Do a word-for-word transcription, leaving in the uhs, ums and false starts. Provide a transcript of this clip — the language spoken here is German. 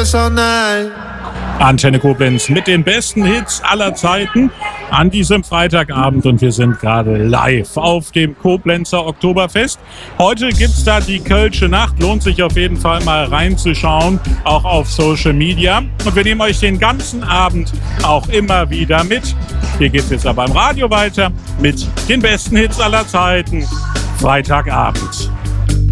dance all night. Antenne Koblenz mit den besten Hits aller Zeiten an diesem Freitagabend und wir sind gerade live auf dem Koblenzer Oktoberfest. Heute gibt's da die Kölsche Nacht, lohnt sich auf jeden Fall mal reinzuschauen, auch auf Social Media. Und wir nehmen euch den ganzen Abend auch immer wieder mit. Hier geht's jetzt aber im Radio weiter mit den besten Hits aller Zeiten. Freitagabend.